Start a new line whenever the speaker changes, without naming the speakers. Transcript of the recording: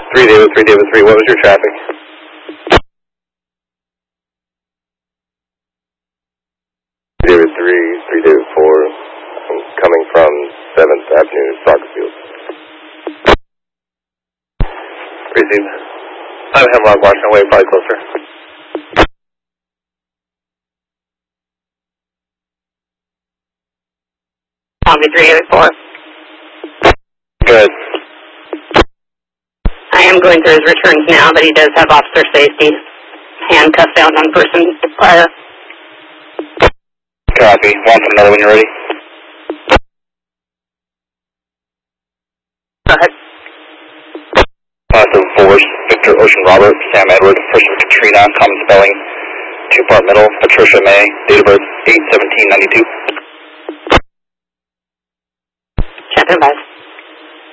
3 David 3, what was your traffic? David 3 David 4, I'm coming from 7th Avenue, Soccer Field. Received. I'm Hemlock Washington Way, probably closer.
Tommy 3 David 4.
Good.
I am going through his returns now, but he does have officer safety. Handcuffed down on person prior.
Copy. Want another when you're ready?
Go ahead.
Positive force, Victor Ocean Robert, Sam Edward, person Katrina, common spelling, 2-part middle, Patricia May, date of birth 8/17/92.
Check and advise.